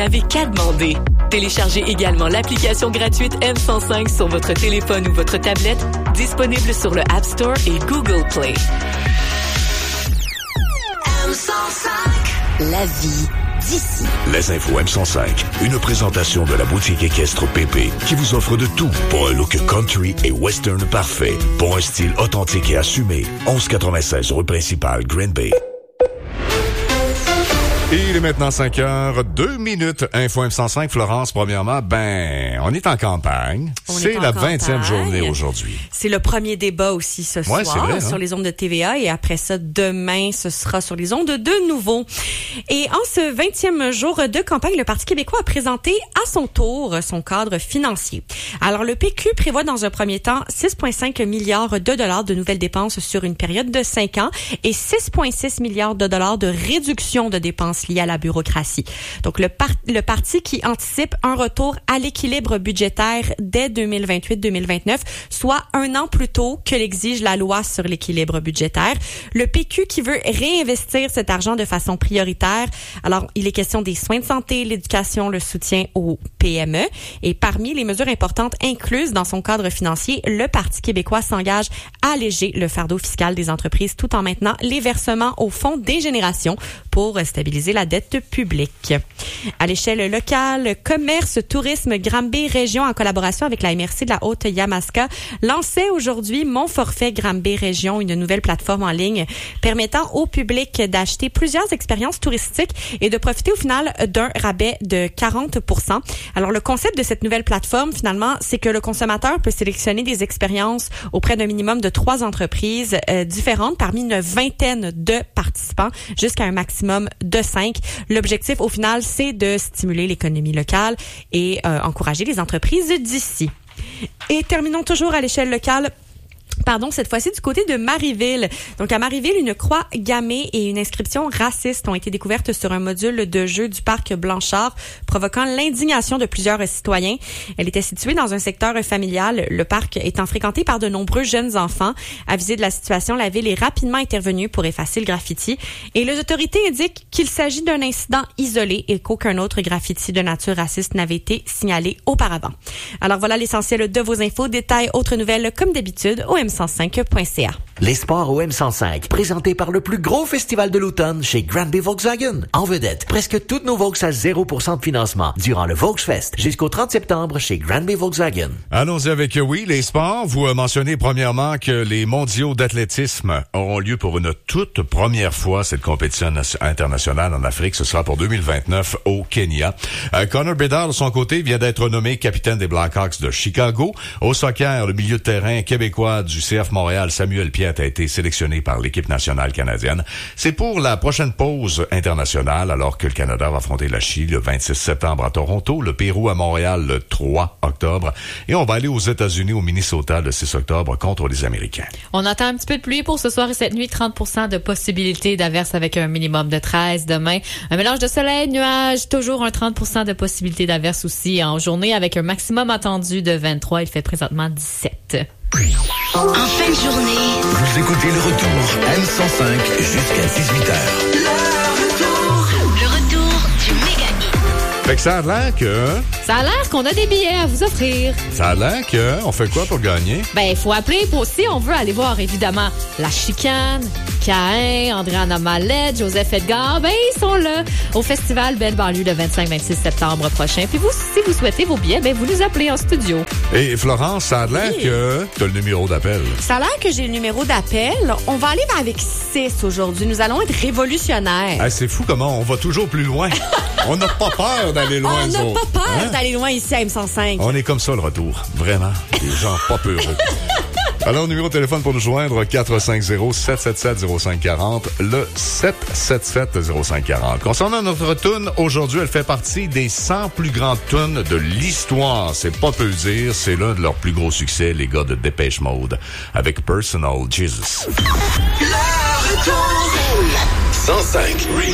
Avez qu'à demander. Téléchargez également l'application gratuite M105 sur votre téléphone ou votre tablette, disponible sur le App Store et Google Play. M105. La vie d'ici. Les infos M105. Une présentation de la boutique équestre PP qui vous offre de tout pour un look country et western parfait. Pour un style authentique et assumé. 1196 rue principale, Green Bay. Et il est maintenant 5h02. Info M105, Florence, premièrement, on est en campagne. C'est la 20e journée aujourd'hui. C'est le premier débat aussi ce soir sur les ondes de TVA. Et après ça, demain, ce sera sur les ondes de nouveau. Et en ce 20e jour de campagne, le Parti québécois a présenté à son tour son cadre financier. Alors, le PQ prévoit dans un premier temps 6,5 milliards de dollars de nouvelles dépenses sur une période de 5 ans et 6,6 milliards de dollars de réduction de dépenses liées à la bureaucratie. Donc, le parti qui anticipe un retour à l'équilibre budgétaire dès 2028-2029, soit un an plus tôt que l'exige la loi sur l'équilibre budgétaire. Le PQ qui veut réinvestir cet argent de façon prioritaire. Alors, il est question des soins de santé, l'éducation, le soutien aux PME. Et parmi les mesures importantes incluses dans son cadre financier, le Parti québécois s'engage à alléger le fardeau fiscal des entreprises tout en maintenant les versements au Fonds des générations pour stabiliser la dette publique. À l'échelle locale, commerce, tourisme, Granby Région, en collaboration avec la MRC de la Haute-Yamaska, lançait aujourd'hui Mon Forfait Granby Région, une nouvelle plateforme en ligne permettant au public d'acheter plusieurs expériences touristiques et de profiter au final d'un rabais de 40%. Alors, le concept de cette nouvelle plateforme, finalement, c'est que le consommateur peut sélectionner des expériences auprès d'un minimum de 3 entreprises différentes parmi une vingtaine de participants jusqu'à un maximum de 5. L'objectif, au final, c'est de stimuler l'économie locale et encourager les entreprises d'ici. Et terminons toujours à l'échelle locale. Cette fois-ci du côté de Marieville. Donc, à Marieville, une croix gammée et une inscription raciste ont été découvertes sur un module de jeu du parc Blanchard, provoquant l'indignation de plusieurs citoyens. Elle était située dans un secteur familial, le parc étant fréquenté par de nombreux jeunes enfants. Avisée de la situation, la ville est rapidement intervenue pour effacer le graffiti. Et les autorités indiquent qu'il s'agit d'un incident isolé et qu'aucun autre graffiti de nature raciste n'avait été signalé auparavant. Alors voilà l'essentiel de vos infos. Détails, autres nouvelles, comme d'habitude, au m105.ca. Les sports au M105, présentés par le plus gros festival de l'automne chez Granby Volkswagen. En vedette, presque toutes nos Volks à 0% de financement durant le Volksfest jusqu'au 30 septembre chez Granby Volkswagen. Allons-y avec les sports. Vous mentionnez premièrement que les mondiaux d'athlétisme auront lieu pour une toute première fois. Cette compétition internationale en Afrique, ce sera pour 2029 au Kenya. Connor Bedard, de son côté, vient d'être nommé capitaine des Blackhawks de Chicago. Au soccer, le milieu de terrain québécois du CF Montréal, Samuel Piette, a été sélectionné par l'équipe nationale canadienne. C'est pour la prochaine pause internationale, alors que le Canada va affronter la Chine le 26 septembre à Toronto, le Pérou à Montréal le 3 octobre, et on va aller aux États-Unis, au Minnesota, le 6 octobre, contre les Américains. On attend un petit peu de pluie pour ce soir et cette nuit, 30% de possibilité d'averse avec un minimum de 13 demain. Un mélange de soleil, nuages, toujours un 30% de possibilité d'averse aussi en journée avec un maximum attendu de 23. Il fait présentement 17. En fin de journée, Vous écoutez le retour M105 jusqu'à 18h. le retour du Mégahit. Fait que ça a l'air que... Ça a l'air qu'on a des billets à vous offrir. Ça a l'air que... On fait quoi pour gagner? Il faut appeler pour si on veut aller voir, évidemment, La Chicane, Caïn, Andréana Mallette, Joseph Edgar. Ils sont là au Festival Belle Banlieue le 25-26 septembre prochain. Puis vous, si vous souhaitez vos billets, vous nous appelez en studio. Et Florence, ça a l'air que t'as le numéro d'appel. Ça a l'air que j'ai le numéro d'appel. On va aller avec 6 aujourd'hui. Nous allons être révolutionnaires. C'est fou comment on va toujours plus loin. On n'a pas peur d'aller loin. On n'a pas peur d'aller loin ici à M105. On est comme ça le retour. Vraiment. Des gens pas peureux. Alors, numéro de téléphone pour nous joindre, 450-777-0540, le 777-0540. Concernant notre tune, aujourd'hui, elle fait partie des 100 plus grandes tunes de l'histoire. C'est pas peu dire, c'est l'un de leurs plus gros succès, les gars de Dépêche Mode, avec Personal Jesus. Le retour 105.